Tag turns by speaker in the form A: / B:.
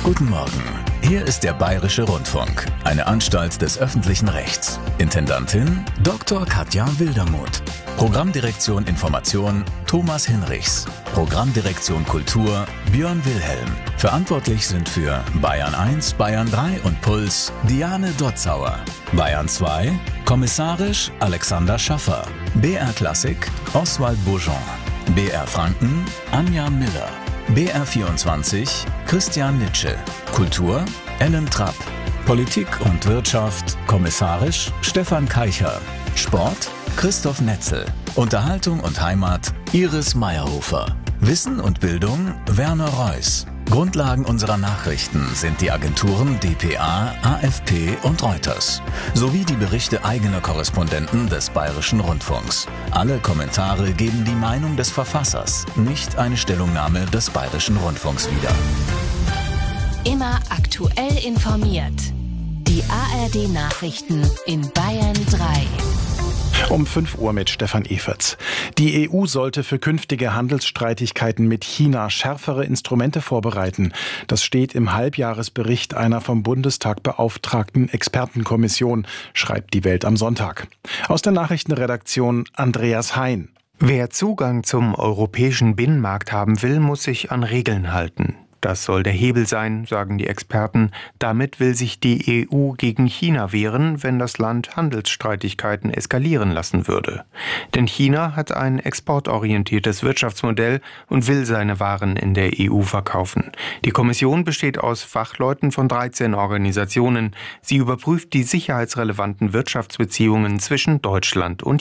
A: Guten Morgen. Hier ist der Bayerische Rundfunk, eine Anstalt des öffentlichen Rechts. Intendantin Dr. Katja Wildermuth. Programmdirektion Information Thomas Hinrichs. Programmdirektion Kultur Björn Wilhelm. Verantwortlich sind für Bayern 1, Bayern 3 und Puls Diane Dotzauer. Bayern 2 kommissarisch Alexander Schaffer. BR Klassik Oswald Bourgeon. BR Franken Anja Miller. BR24 Christian Nitsche. Kultur Ellen Trapp. Politik und Wirtschaft kommissarisch Stefan Keicher. Sport Christoph Netzel. Unterhaltung und Heimat Iris Meyerhofer. Wissen und Bildung Werner Reuss. Grundlagen unserer Nachrichten sind die Agenturen dpa, AFP und Reuters, sowie die Berichte eigener Korrespondenten des Bayerischen Rundfunks. Alle Kommentare geben die Meinung des Verfassers, nicht eine Stellungnahme des Bayerischen Rundfunks wider.
B: Immer aktuell informiert. Die ARD-Nachrichten in Bayern 3.
C: Um 5 Uhr mit Stefan Everts. Die EU sollte für künftige Handelsstreitigkeiten mit China schärfere Instrumente vorbereiten. Das steht im Halbjahresbericht einer vom Bundestag beauftragten Expertenkommission, schreibt die Welt am Sonntag. Aus der Nachrichtenredaktion Andreas Hein.
D: Wer Zugang zum europäischen Binnenmarkt haben will, muss sich an Regeln halten. Das soll der Hebel sein, sagen die Experten. Damit will sich die EU gegen China wehren, wenn das Land Handelsstreitigkeiten eskalieren lassen würde. Denn China hat ein exportorientiertes Wirtschaftsmodell und will seine Waren in der EU verkaufen. Die Kommission besteht aus Fachleuten von 13 Organisationen. Sie überprüft die sicherheitsrelevanten Wirtschaftsbeziehungen zwischen Deutschland und